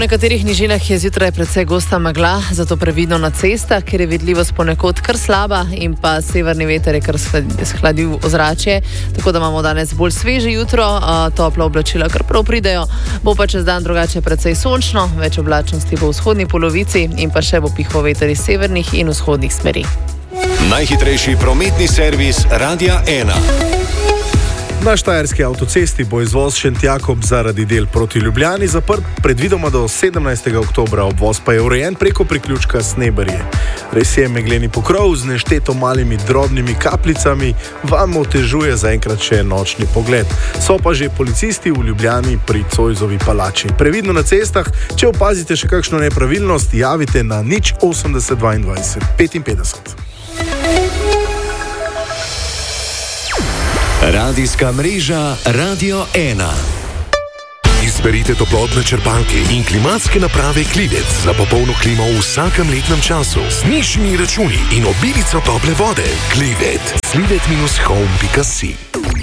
V nekaterih nižinah je zjutraj precej gosta megla, zato previdno na cestah, ker je vidljivost ponekod kar slaba in pa severni veter je kar shladil ozračje, tako da imamo danes bolj sveže jutro, topla oblačila kar prav pridejo, bo pa čez dan drugače precej sončno, več oblačnosti bo v vzhodni polovici in pa še bo pihal veter iz severnih in vzhodnih smeri. Najhitrejši prometni servis Radia 1. Na štajerski avtocesti bo izvoz Šentjakob zaradi del proti Ljubljani zaprt predvidoma do 17. oktobra, obvoz pa je urejen preko priključka Sneberje. Res je, megleni pokrov z nešteto malimi drobnimi kapljicami vam otežuje zaenkrat še nočni pogled. So pa že policisti v Ljubljani pri Zoisovi palači. Previdno na cestah, če opazite še kakšno nepravilnost, javite na 080 22 55. Radijska mreža Radio 1. Izberite toplotne črpalke in klimatske naprave Klivec za popolno klimo v vsakem letnem času. Z nižjimi računi in obilico tople vode. Klivec. Klivet-home.si.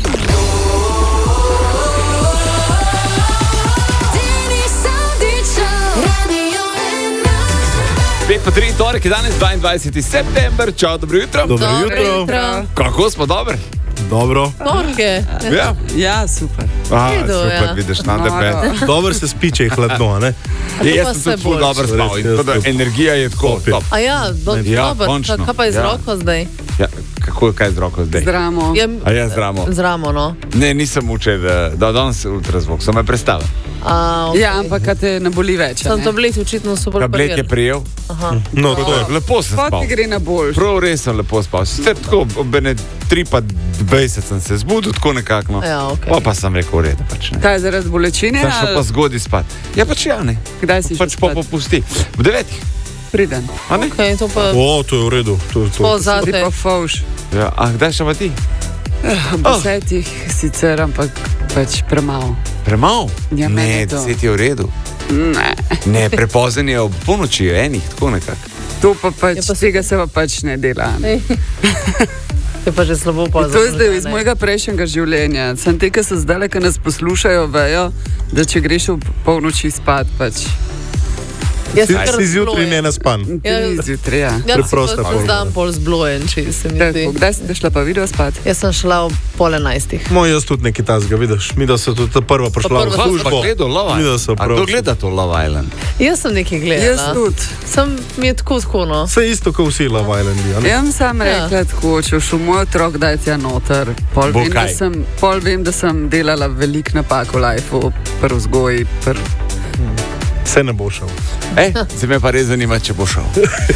5:03, torek je danes 22. september. Čau, dobro jutro. Dobro jutro. Kako smo, dobro? Dobro. Torke. Ja, super. Super, vidiš, na tebe. Dobro se spiče je hladno, ne? Jaz sem tudi ful dobro spal. Energija je tako top. A ja, dobro. končno. Kaj pa je z roko zdaj? Ja, kaj z roko zdaj? Z ramo. A ja, z ramo. Z ramo, no. Ne, nisem učil, da danes ultrazvok, so me prestale. Okay. Ja, ampak kaj te ne boli več. Sem tablet očitno super Tablet je prijel. No, to je. Lepo sem Spot spal. ti gre na boljš. Prav res sem lepo spal. Sicer tako, ob 3:20 sem se zbudil, tako nekako. No. Ja, okay. Pa sem rekel, v redu, pač ne. Kaj je zaradi bolečine? Sem šel pa zgodaj spat. Ja, pač ja, ne. Kdaj si Pač šel pa spat? popusti. V 9. Priden. A ne? Okay, to pa To je v redu. po Ti zate. pa fauš. Ja, a kdaj še pa ti? Ob 10 sicer, ampak pač premalo. Premalo? Ja, meni Ne, je to. 10 je v redu. Ne. Ne, prepozen je ob polnoči, enih, tako nekako. To pa pač, Ja, pa tega se pa pač ne dela. Ne? Je pa že slabo pa To je zdaj iz mojega prejšnjega življenja. Sem te, ki so zdaj, ki nas poslušajo, vejo, da če greš v polnoči spat, pač Si zjutraj ne naspan. Ja. zjutraj. Ja. Ja, Preprosta pa forma. zdaj pol zblojen, če se mi zdi. Tako, kdaj si šla pa video spat? Jaz sem šla ob 10:30. Moj jaz tudi nekaj tazga, vidiš. Mi da so tudi prva prišla v prva Pa službo. gledal Love Mi da Island. so A prav. kdo gleda to Love Island? Jaz sem nekaj gledala. Jaz tudi. Sem mi je tako, no. Vse isto, kot vsi Love Islandi, a ne? Jaz sem rekla tako, če šel moj otrok, daj tja noter. Pol Bo vem, kaj? vem, da sem delala veliko napak v lifeu, pri vzgoji. Vse ne bo šel. Zdaj me pa res zanima, če bo šel.